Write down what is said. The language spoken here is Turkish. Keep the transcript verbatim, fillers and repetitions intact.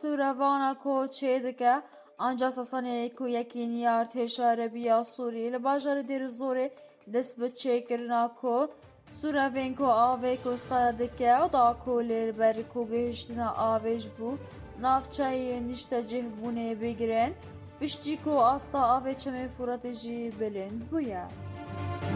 سوورەڤانە کۆ چێ دەکە ئەنجا سەسانەیە کو یەکینی ارتێشە عەرەبیە سووریە لە باژارە دێرەزۆرê dest bi çêkirina ku Sûrevên ku avê kostara dike da ku lêber ku gihîştina avê ji bo navçeyê nîştecihbûnê bigrin piştî ku asta avê Çemê Fûratê jî bilind bûye.